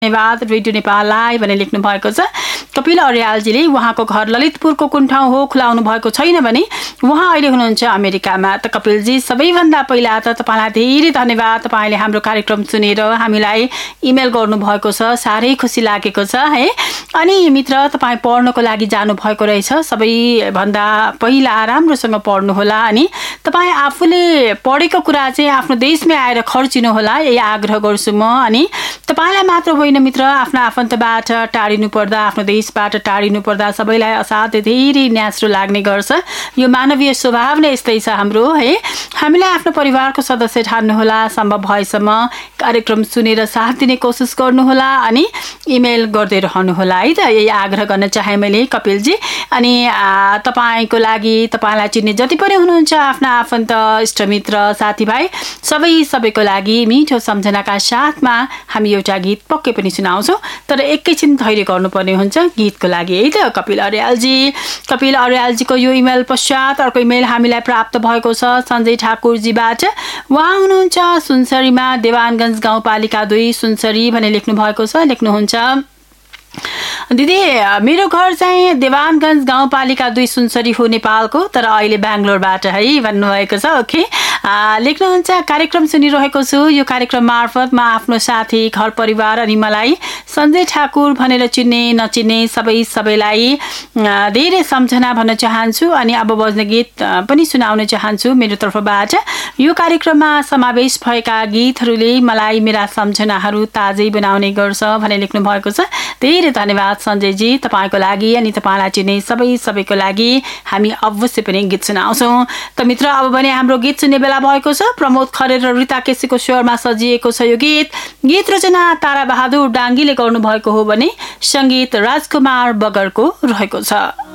धन्यवाद रेडियो नेपाललाई भनेर लेख्नु भएको छ। कपिल अर्यालजीले उहाँको घर ललितपुरको कुन ठाउँ हो खुलाउनु भएको छैन भने उहाँ अहिले हुनुहुन्छ अमेरिकामा। त कपिलजी सबैभन्दा पहिला त तपाईँलाई धेरै धन्यवाद, तपाईँले हाम्रो कार्यक्रम सुनेर हामीलाई इमेल गर्नुभएको छ, साह्रै खुसी लागेको छ है। अनि मित्र तपाईँ पढ्नको लागि जानुभएको रहेछ, सबैभन्दा पहिला राम्रोसँग पढ्नुहोला अनि तपाईँ आफूले पढेको कुरा चाहिँ आफ्नो देशमै आएर खर्चिनुहोला, यही आग्रह गर्छु म। अनि तपाईँलाई मात्र होइन मित्र, आफ्नो आफन्तबाट टाढिनु पर्दा, आफ्नो देशबाट टाढिनु पर्दा सबैलाई असाध्यै धेरै न्यास्रो लाग्ने गर्छ। यो मानवीय स्वभाव नै यस्तै छ हाम्रो है। हामीलाई आफ्नो परिवारको सदस्य ठान्नुहोला, सम्भव भएसम्म कार्यक्रम सुनेर साथ दिने कोसिस गर्नुहोला अनि इमेल गर्दै रहनुहोला है त, यही आग्रह गर्न चाहे मैले कपिलजी। अनि तपाईँको लागि, तपाईँलाई चिन्ने जति पनि हुनुहुन्छ आफ्ना आफन्त इष्टमित्र साथीभाइ सबैको लागि मिठो सम्झनाका साथमा हामी एउटा गीत पक्कै पनि सुनाउँछौँ, तर एकैछिन धैर्य गर्नुपर्ने हुन्छ गीतको लागि है त। कपिल अर्यालजीको यो इमेल पश्चात अर्को इमेल हामीलाई प्राप्त भएको छ सञ्जय ठाकुरजीबाट। उहाँ हुनुहुन्छ सुनसरीमा, देवानगञ्ज गाउँपालिका 2 सुनसरी भनेर लेख्नु भएको छ। लेख्नुहुन्छ दिदी मेरो घर चाहिँ देवानगञ्ज गाउँपालिका 2 सुनसरी हो नेपालको, तर अहिले बेङ्गलोरबाट है भन्नुभएको छ। ओके, लेख्नुहुन्छ कार्यक्रम सुनिरहेको छु, यो कार्यक्रम मार्फत म आफ्नो साथी घर परिवार अनि मलाई सञ्जय ठाकुर भनेर चिन्ने नचिन्ने सबैलाई धेरै सम्झना भन्न चाहन्छु अनि अब बज्ने गीत पनि सुनाउन चाहन्छु मेरो तर्फबाट। यो कार्यक्रममा समावेश भएका गीतहरूले मलाई मेरा सम्झनाहरू ताजै बनाउने गर्छ भनेर लेख्नु भएको छ। धेरै धन्यवाद सञ्जयजी, तपाईँको लागि अनि तपाईँलाई चिन्ने सबैको लागि हामी अवश्य पनि गीत सुनाउँछौँ। त मित्र अब भने हाम्रो गीत सुन्ने बेला भएको छ। प्रमोद खरेल र रीता केसीको स्वरमा सजिएको छ यो गीत रचना तारा बहादुर डाङ्गीले गर्नुभएको हो भने सङ्गीत राजकुमार बगरको रहेको छ।